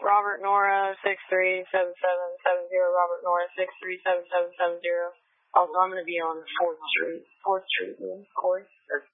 Robert Nora 637770. Robert Nora 637770. Also, I'm going to be on 4th Street. 4th Street, Corey.